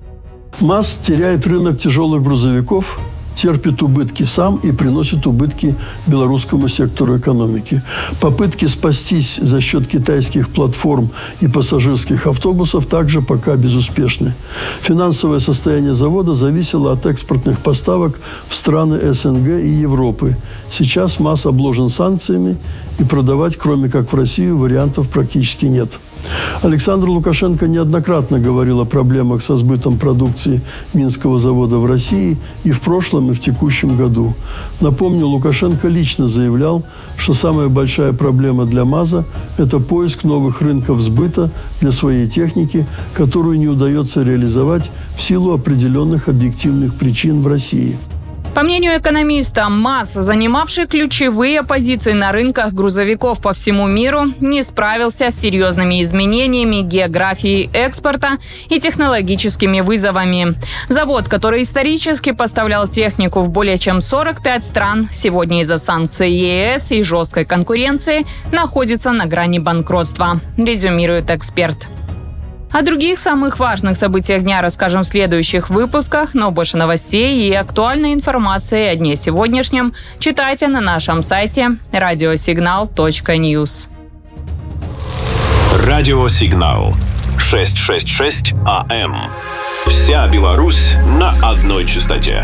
МАЗ теряет рынок тяжелых грузовиков, терпит убытки сам и приносит убытки белорусскому сектору экономики. Попытки спастись за счет китайских платформ и пассажирских автобусов также пока безуспешны. Финансовое состояние завода зависело от экспортных поставок в страны эс эн гэ и Европы. Сейчас МАЗ обложен санкциями, и продавать, кроме как в Россию, вариантов практически нет. Александр Лукашенко неоднократно говорил о проблемах со сбытом продукции Минского завода в России и в прошлом, и в текущем году. Напомню, Лукашенко лично заявлял, что самая большая проблема для МАЗа – это поиск новых рынков сбыта для своей техники, которую не удается реализовать в силу определенных объективных причин в России. По мнению экономиста, МАЗ, занимавший ключевые позиции на рынках грузовиков по всему миру, не справился с серьезными изменениями географии экспорта и технологическими вызовами. Завод, который исторически поставлял технику в более чем сорок пять стран, сегодня из-за санкций е эс и жесткой конкуренции находится на грани банкротства, резюмирует эксперт. О других самых важных событиях дня расскажем в следующих выпусках, но больше новостей и актуальной информации о дне сегодняшнем читайте на нашем сайте радиосигнал точка ньюс. Радиосигнал шестьсот шестьдесят шесть а эм. Вся Беларусь на одной частоте.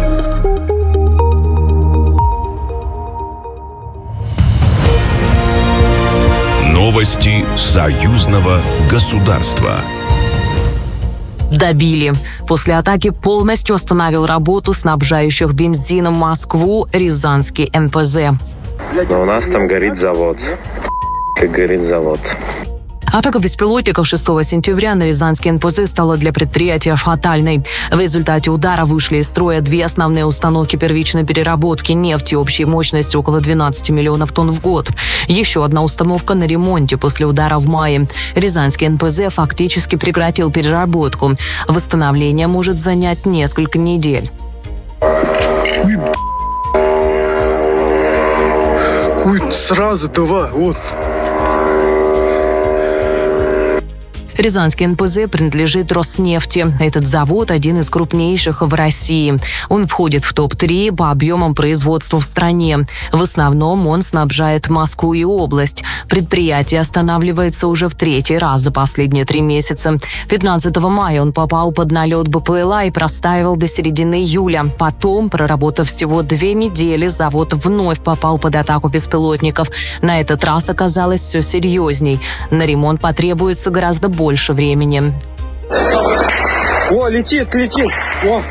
Новости союзного государства. Добили. После атаки полностью остановил работу снабжающих бензином Москву Рязанский эн пэ зэ. Но у нас там горит завод. Как горит завод. Атака беспилотников шестого сентября на Рязанский эн пэ зэ стала для предприятия фатальной. В результате удара вышли из строя две основные установки первичной переработки нефти общей мощностью около двенадцати миллионов тонн в год. Еще одна установка на ремонте после удара в мае. Рязанский эн пэ зэ фактически прекратил переработку. Восстановление может занять несколько недель. Ой, Ой сразу два, вот. Рязанский эн пэ зэ принадлежит Роснефти. Этот завод – один из крупнейших в России. Он входит в топ три по объемам производства в стране. В основном он снабжает Москву и область. Предприятие останавливается уже в третий раз за последние три месяца. пятнадцатого мая он попал под налет бэ пэ эл а и простаивал до середины июля. Потом, проработав всего две недели, завод вновь попал под атаку беспилотников. На этот раз оказалось все серьезней. На ремонт потребуется гораздо больше. больше времени. О, летит, летит. О.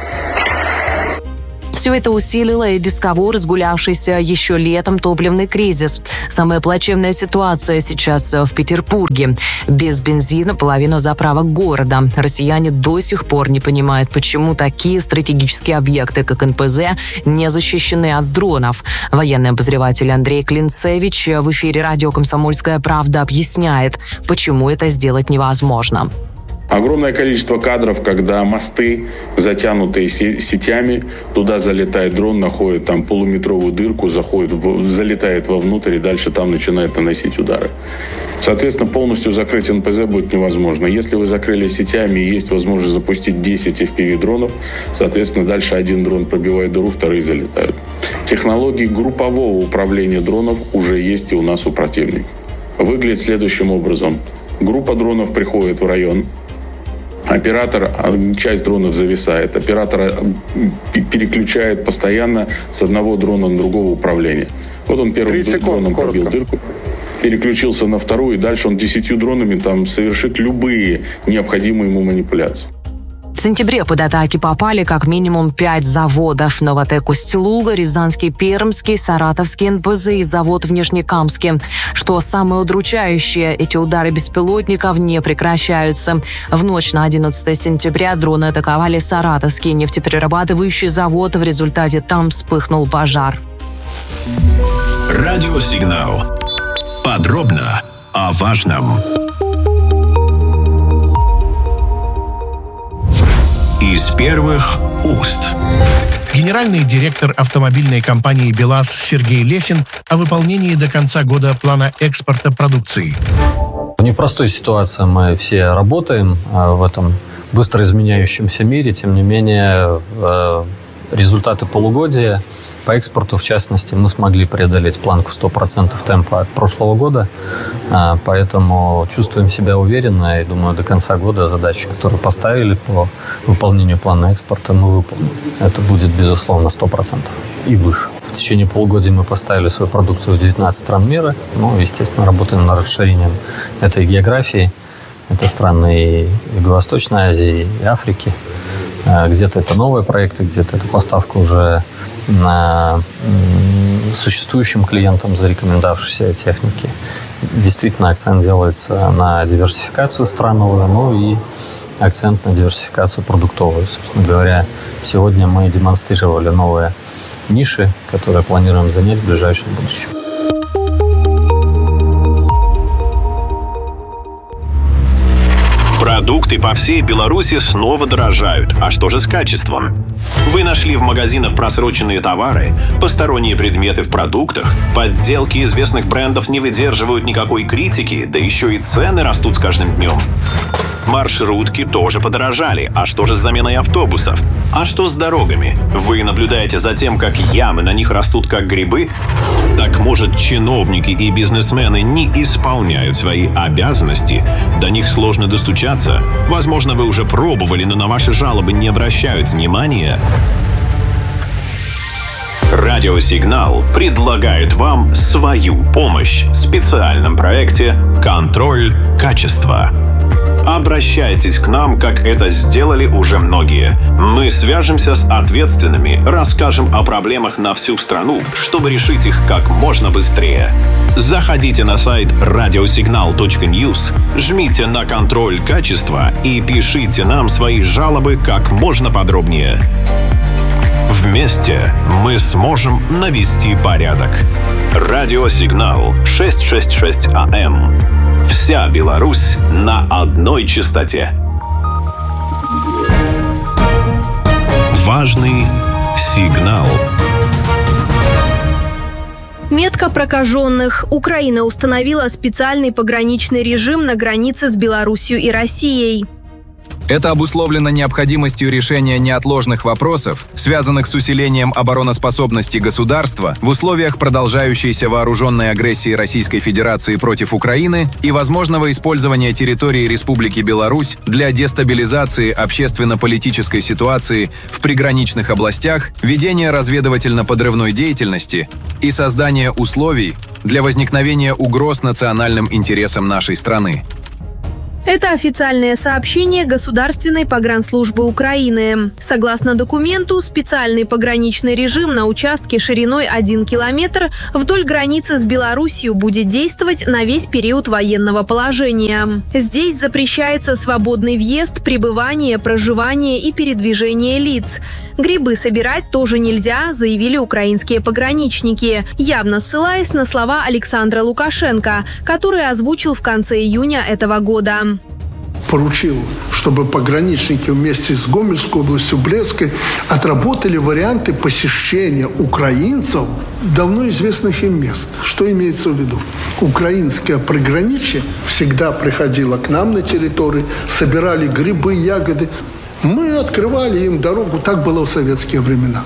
Все это усилило и без того разгулявшийся еще летом топливный кризис. Самая плачевная ситуация сейчас в Петербурге. Без бензина половина заправок города. Россияне до сих пор не понимают, почему такие стратегические объекты, как эн пэ зэ, не защищены от дронов. Военный обозреватель Андрей Клинцевич в эфире радио «Комсомольская правда» объясняет, почему это сделать невозможно. Огромное количество кадров, когда мосты, затянутые сетями, туда залетает дрон, находит там полуметровую дырку, заходит, в, залетает вовнутрь и дальше там начинает наносить удары. Соответственно, полностью закрыть эн пэ зэ будет невозможно. Если вы закрыли сетями и есть возможность запустить десять эф пи ви-дронов, соответственно, дальше один дрон пробивает дыру, вторые залетают. Технологии группового управления дронов уже есть и у нас у противника. Выглядит следующим образом. Группа дронов приходит в район. Оператор, часть дронов зависает, оператор переключает постоянно с одного дрона на другого управления. Вот он первым дроном пробил дырку, переключился на вторую, и дальше он десятью дронами там совершит любые необходимые ему манипуляции. В сентябре под атаки попали как минимум пять заводов. Новотек Усть-Луга, Рязанский, Пермский, Саратовский эн пэ зэ и завод в Нижнекамске. Что самое удручающее, эти удары беспилотников не прекращаются. В ночь на одиннадцатое сентября дроны атаковали Саратовский нефтеперерабатывающий завод. В результате там вспыхнул пожар. Радиосигнал. Подробно о важном. Из первых уст. Генеральный директор автомобильной компании «БелАЗ» Сергей Лесин о выполнении до конца года плана экспорта продукции. В непростой ситуации мы все работаем в этом быстро изменяющемся мире. Тем не менее, результаты полугодия по экспорту, в частности, мы смогли преодолеть планку сто процентов темпа от прошлого года. Поэтому чувствуем себя уверенно и, думаю, до конца года задачи, которые поставили по выполнению плана экспорта, мы выполним. Это будет, безусловно, сто процентов и выше. В течение полугодия мы поставили свою продукцию в девятнадцать стран мира. Ну, естественно, работаем над расширением этой географии. Это страны и Юго-Восточной Азии, и Африки. Где-то это новые проекты, где-то это поставка уже на существующим клиентам зарекомендовавшейся техники. Действительно, акцент делается на диверсификацию страновую, ну и акцент на диверсификацию продуктовую. Собственно говоря, сегодня мы демонстрировали новые ниши, которые планируем занять в ближайшем будущем. Продукты по всей Беларуси снова дорожают. А что же с качеством? Вы нашли в магазинах просроченные товары, посторонние предметы в продуктах, подделки известных брендов не выдерживают никакой критики, да еще и цены растут с каждым днем. Маршрутки тоже подорожали. А что же с заменой автобусов? А что с дорогами? Вы наблюдаете за тем, как ямы на них растут как грибы? Так может, чиновники и бизнесмены не исполняют свои обязанности? До них сложно достучаться? Возможно, вы уже пробовали, но на ваши жалобы не обращают внимания? Радиосигнал предлагает вам свою помощь в специальном проекте «Контроль качества». Обращайтесь к нам, как это сделали уже многие. Мы свяжемся с ответственными, расскажем о проблемах на всю страну, чтобы решить их как можно быстрее. Заходите на сайт радиосигнал точка ньюс, жмите на контроль качества и пишите нам свои жалобы как можно подробнее. Вместе мы сможем навести порядок. Радиосигнал шестьсот шестьдесят шесть АМ. Вся Беларусь на одной частоте. Важный сигнал. Метка прокаженных. Украина установила специальный пограничный режим на границе с Беларусью и Россией. Это обусловлено необходимостью решения неотложных вопросов, связанных с усилением обороноспособности государства в условиях продолжающейся вооруженной агрессии Российской Федерации против Украины и возможного использования территории Республики Беларусь для дестабилизации общественно-политической ситуации в приграничных областях, ведения разведывательно-подрывной деятельности и создания условий для возникновения угроз национальным интересам нашей страны. Это официальное сообщение Государственной погранслужбы Украины. Согласно документу, специальный пограничный режим на участке шириной один километр вдоль границы с Белоруссией будет действовать на весь период военного положения. Здесь запрещается свободный въезд, пребывание, проживание и передвижение лиц. Грибы собирать тоже нельзя, заявили украинские пограничники, явно ссылаясь на слова Александра Лукашенко, который озвучил в конце июня этого года. Поручил, чтобы пограничники вместе с Гомельской областью, Брестской отработали варианты посещения украинцев давно известных им мест. Что имеется в виду? Украинское приграничье всегда приходило к нам на территорию, собирали грибы, ягоды. Мы открывали им дорогу, так было в советские времена.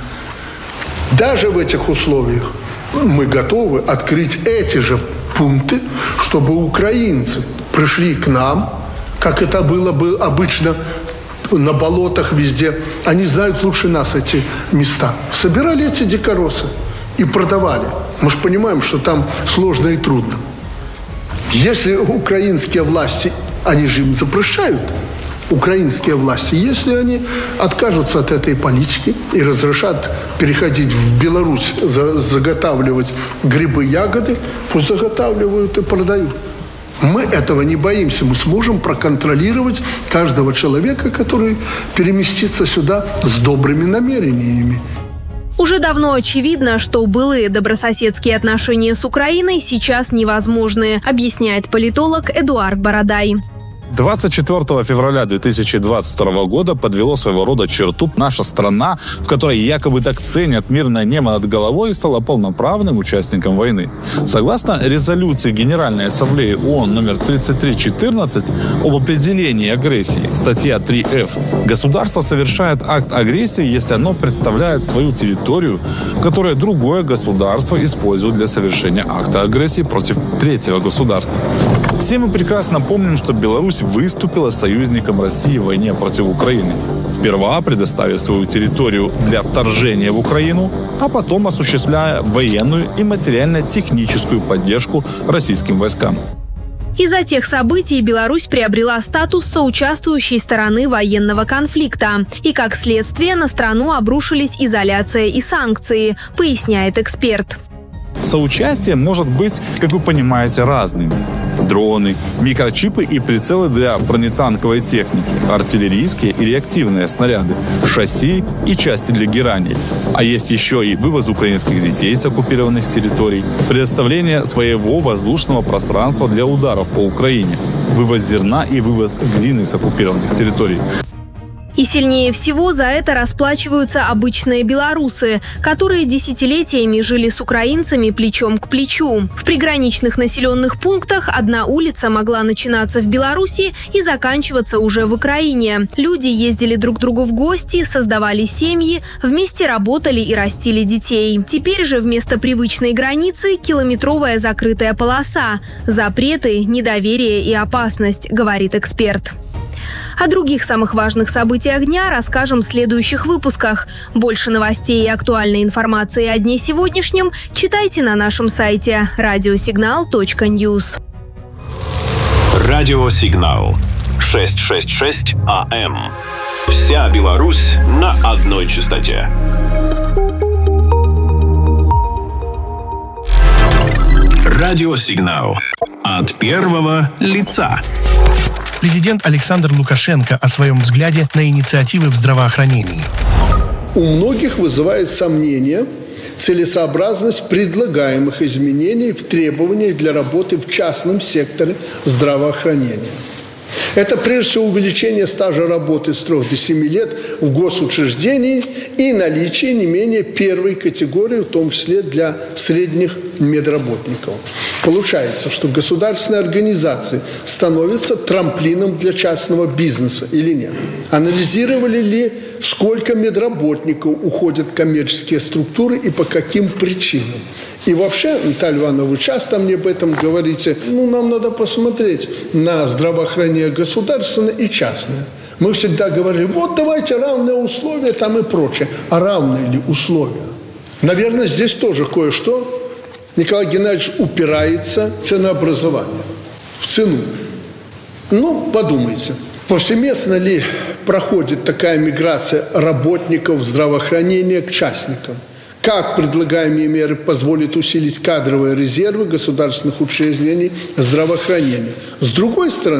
Даже в этих условиях мы готовы открыть эти же пункты, чтобы украинцы пришли к нам, как это было бы обычно на болотах везде. Они знают лучше нас эти места. Собирали эти дикоросы и продавали. Мы же понимаем, что там сложно и трудно. Если украинские власти, они же им запрещают, украинские власти, если они откажутся от этой политики и разрешат переходить в Беларусь, за, заготавливать грибы, ягоды, пусть заготавливают и продают. Мы этого не боимся. Мы сможем проконтролировать каждого человека, который переместится сюда с добрыми намерениями. Уже давно очевидно, что былые добрососедские отношения с Украиной сейчас невозможны, объясняет политолог Эдуард Бородай. двадцать четвёртого февраля две тысячи двадцать второго года подвело своего рода черту наша страна, в которой якобы так ценят мирное небо над головой, и стала полноправным участником войны. Согласно резолюции Генеральной Ассамблеи ООН номер тридцать три четырнадцать об определении агрессии, статья три эф, государство совершает акт агрессии, если оно представляет свою территорию, которую другое государство использует для совершения акта агрессии против третьего государства. Все мы прекрасно помним, что Беларусь выступила союзником России в войне против Украины. Сперва предоставив свою территорию для вторжения в Украину, а потом осуществляя военную и материально-техническую поддержку российским войскам. Из-за тех событий Беларусь приобрела статус соучаствующей стороны военного конфликта. И, как следствие, на страну обрушились изоляция и санкции, поясняет эксперт. Соучастие может быть, как вы понимаете, разным. Дроны, микрочипы и прицелы для бронетанковой техники, артиллерийские и реактивные снаряды, шасси и части для гераний. А есть еще и вывоз украинских детей с оккупированных территорий, предоставление своего воздушного пространства для ударов по Украине, вывоз зерна и вывоз глины с оккупированных территорий. И сильнее всего за это расплачиваются обычные белорусы, которые десятилетиями жили с украинцами плечом к плечу. В приграничных населенных пунктах одна улица могла начинаться в Беларуси и заканчиваться уже в Украине. Люди ездили друг к другу в гости, создавали семьи, вместе работали и растили детей. Теперь же вместо привычной границы километровая закрытая полоса. Запреты, недоверие и опасность, говорит эксперт. О других самых важных событиях дня расскажем в следующих выпусках. Больше новостей и актуальной информации о дне сегодняшнем читайте на нашем сайте радиосигнал точка ньюс. Радиосигнал. шестьсот шестьдесят шесть АМ. Вся Беларусь на одной частоте. Радиосигнал от первого лица. Президент Александр Лукашенко о своем взгляде на инициативы в здравоохранении. У многих вызывает сомнение целесообразность предлагаемых изменений в требованиях для работы в частном секторе здравоохранения. Это прежде всего увеличение стажа работы с трех до семи лет в госучреждении и наличие не менее первой категории, в том числе для средних медработников. Получается, что государственные организации становятся трамплином для частного бизнеса или нет? Анализировали ли, сколько медработников уходят в коммерческие структуры и по каким причинам? И вообще, Наталья Ивановна, вы часто мне об этом говорите, ну, нам надо посмотреть на здравоохранение государственное и частное. Мы всегда говорили, вот давайте равные условия там и прочее. А равные ли условия? Наверное, здесь тоже кое-что Николай Геннадьевич упирается в ценообразование, в цену. Ну, подумайте, повсеместно ли проходит такая миграция работников здравоохранения к частникам? Как предлагаемые меры позволят усилить кадровые резервы государственных учреждений здравоохранения? С другой стороны,